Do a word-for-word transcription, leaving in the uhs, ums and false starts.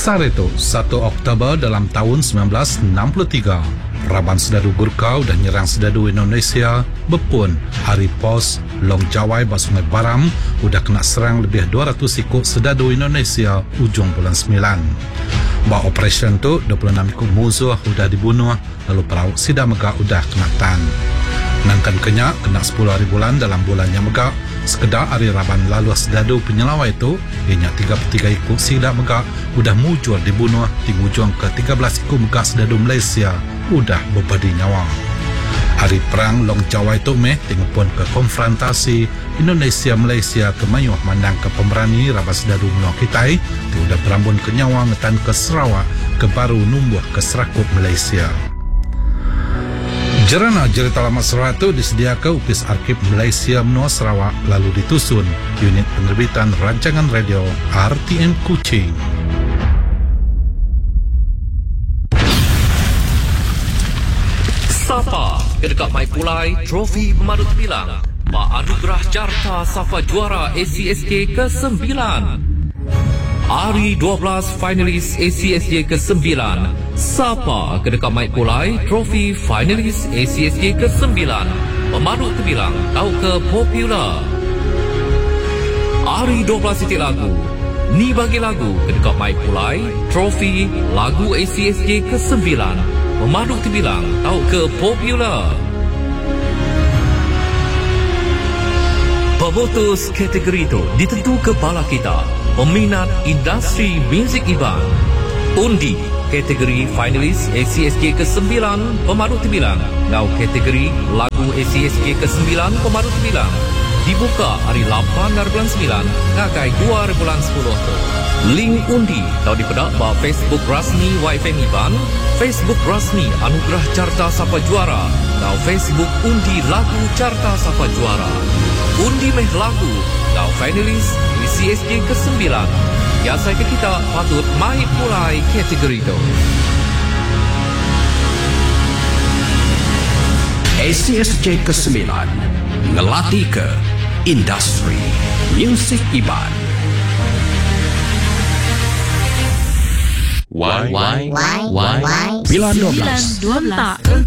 Sar itu, satu Oktober dalam tahun sembilan belas enam puluh tiga, Raban Serdadu Gurkau dan nyerang Serdadu Indonesia berpun hari pos Long Jawai bak Sungai Baram udah kena serang lebih dua ratus ikut Serdadu Indonesia ujung bulan sembilan. Bak operasi tu, dua puluh enam ikut musuh udah dibunuh, lalu perahu Sida Megak udah kena tan. Nangkan kenyak kena sepuluh hari bulan dalam bulannya Megak. Sekedar hari Raban lalu Serdadu penyelawai itu, ianya tiga puluh tiga ikut Sida Megak udah mujur dibunuh di ujung ke tiga belas ikut Megak Serdadu Malaysia udah berbadi nyawa. Hari perang Long Jawai itu meh tengok pun ke konfrontasi Indonesia-Malaysia ke mayuh mandang ke pemberani Raban Serdadu Menua Kitai itu udah berambun ke nyawa ngetan ke Sarawak ke baru numbuh ke Serakut Malaysia. Jerana cerita lama Sarawak itu disediakan Upis Arkib Malaysia Menua Sarawak lalu ditusun unit penerbitan rancangan radio R T M Kuching. Sapa kedekat Mai Pulai trofi pemadut bilang Mak Anugerah Carta Safa Juara A C S K ke sembilan. Hari dua belas finalis A C S J ke sembilan. Sapa kedekat Mai Pulai trofi finalis A C S J ke sembilan. Pemadut terbilang tahu ke popular. Hari dua belas titik lagu. Ni bagi lagu kedekat Mai Pulai trofi lagu A C S J ke sembilan. Pemadut terbilang tahu ke popular. Pemutus kategori itu ditentu kepala kita, peminat industri muzik Iban. Undi kategori finalis A C S K ke sembilan, pemadut terbilang. Ngau kategori lagu A C S K ke sembilan, pemadut terbilang. Dibuka hari lapan dari bulan sembilan, ngakai dua dari bulan sepuluh tu. Link undi tahu dipedak bah Facebook rasmi Y F M Iban, Facebook rasmi Anugerah Carta Sapa Juara, atau Facebook undi lagu Carta Sapa Juara. Undi meh lagu, atau finalis A C S J ke sembilan. Ya saya ke kita patut mai pulai kategori itu. A C S J ke sembilan ngelatih ke industri muzik Iban. Why? Why? Why? Why? Bila dua belas Tak.